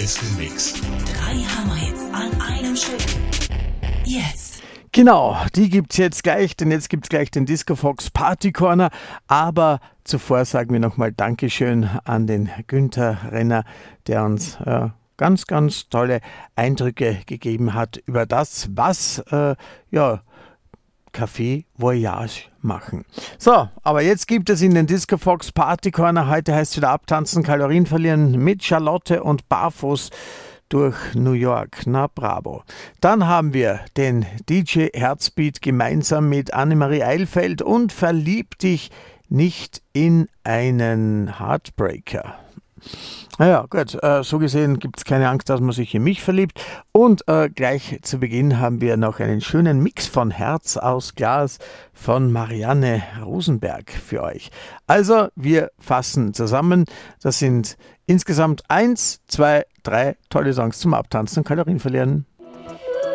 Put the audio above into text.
ist gemixt. 3 Hammerhits an einem Stück. Jetzt. Genau, die gibt's jetzt gleich, denn jetzt gibt's gleich den Disco Fox Party Corner. Aber zuvor sagen wir nochmal Dankeschön an den Günther Renner, der uns ganz, ganz tolle Eindrücke gegeben hat über das, was Café Voyage machen. So, aber jetzt gibt es in den Disco Fox Party Corner, heute heißt es wieder abtanzen, Kalorien verlieren mit Charlotte und Barfuß durch New York. Na bravo. Dann haben wir den DJ Herzbeat gemeinsam mit Annemarie Eilfeld und Verlieb dich nicht in einen Heartbreaker. Naja, gut, so gesehen gibt es keine Angst, dass man sich in mich verliebt. Und gleich zu Beginn haben wir noch einen schönen Mix von Herz aus Glas von Marianne Rosenberg für euch. Also, wir fassen zusammen. Das sind insgesamt 1, 2, 3 tolle Songs zum Abtanzen und Kalorien verlieren.